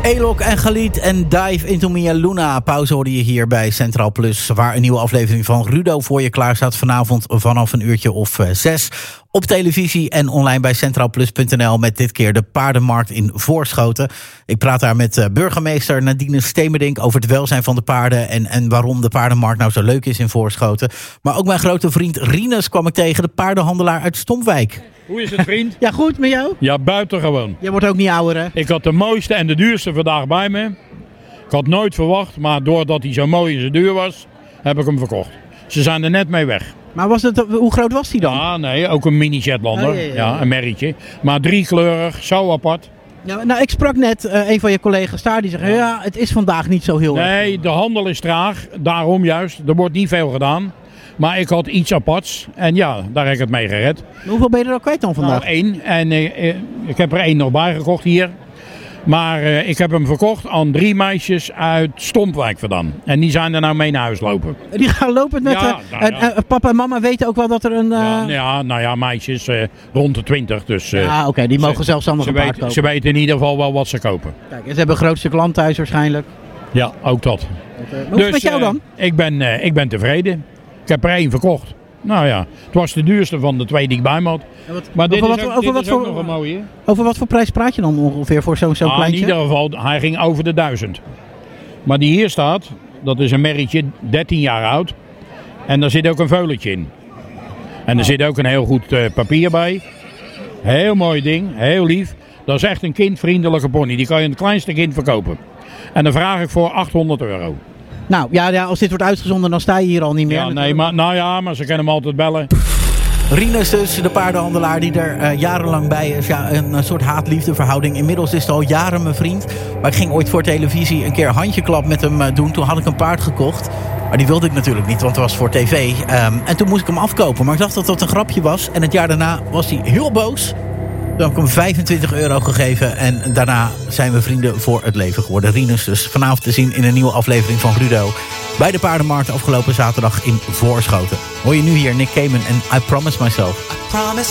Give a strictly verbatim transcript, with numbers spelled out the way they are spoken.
Elok en Galit en Dive Into Mia Luna. Pauze hoorde je hier bij Centraal Plus, waar een nieuwe aflevering van Rudo voor je klaar staat vanavond vanaf een uurtje of uh, zes. Op televisie en online bij centraalplus punt n l met dit keer de paardenmarkt in Voorschoten. Ik praat daar met uh, burgemeester Nadine Stemerdink over het welzijn van de paarden en, en waarom de paardenmarkt nou zo leuk is in Voorschoten. Maar ook mijn grote vriend Rinus kwam ik tegen, de paardenhandelaar uit Stompwijk. Hoe is het, vriend? Ja, goed met jou? Ja, buitengewoon. Jij wordt ook niet ouder, hè? Ik had de mooiste en de duurste vandaag bij me. Ik had nooit verwacht, maar doordat hij zo mooi en zo duur was, heb ik hem verkocht. Ze zijn er net mee weg. Maar was het, hoe groot was die dan? Ja, nee, ook een mini Shetlander. Oh, ja, ja, ja. Ja, een merrietje. Maar driekleurig, zo apart. Ja, nou, ik sprak net uh, een van je collega's daar, die zegt, ja. ja, het is vandaag niet zo heel erg. Nee, de handel is traag, daarom juist. Er wordt niet veel gedaan. Maar ik had iets aparts en ja, daar heb ik het mee gered. Maar hoeveel ben je er al kwijt dan vandaag? Nou, één. En uh, ik heb er één nog bij gekocht hier. Maar uh, ik heb hem verkocht aan drie meisjes uit Stompwijk vandaan. En die zijn er nou mee naar huis lopen. Die gaan lopen met... Ja, uh, nou, ja. uh, uh, papa en mama weten ook wel dat er een... Uh... Ja, ja, nou ja, meisjes uh, rond de twintig. Dus, uh, ja, oké, okay, die mogen ze, zelfstandig een paard weet, kopen. Ze weten in ieder geval wel wat ze kopen. Kijk, ze hebben een groot stuk land thuis waarschijnlijk. Ja, ook dat. Okay. Hoe is het met jou dan? Uh, ik, ben, uh, ik ben tevreden. Ik heb er één verkocht. Nou ja, het was de duurste van de twee die ik bij me had. Ja, wat, maar dit over is ook, wat, over dit wat is ook voor, nog een mooie. Over wat voor prijs praat je dan ongeveer voor zo'n zo'n ah, kleintje? In ieder geval, hij ging over de duizend. Maar die hier staat, dat is een merrietje, dertien jaar oud. En daar zit ook een veulentje in. En er oh. zit ook een heel goed uh, papier bij. Heel mooi ding, heel lief. Dat is echt een kindvriendelijke pony. Die kan je aan het kleinste kind verkopen. En dan vraag ik voor achthonderd euro. Nou, ja, ja, als dit wordt uitgezonden, dan sta je hier al niet meer. Ja, nee, maar, nou ja, maar ze kunnen hem altijd bellen. Rinus dus, de paardenhandelaar die er uh, jarenlang bij is. Ja, een, een soort haat-liefde verhouding. Inmiddels is het al jaren mijn vriend. Maar ik ging ooit voor televisie een keer handjeklap met hem uh, doen. Toen had ik een paard gekocht. Maar die wilde ik natuurlijk niet, want het was voor tv. Um, en toen moest ik hem afkopen. Maar ik dacht dat dat een grapje was. En het jaar daarna was hij heel boos. Toen heb ik hem vijfentwintig euro gegeven. En daarna zijn we vrienden voor het leven geworden. Rinus dus vanavond te zien in een nieuwe aflevering van Rudo. Bij de paardenmarkt afgelopen zaterdag in Voorschoten. Hoor je nu hier Nick Cayman en I Promise Myself. I promise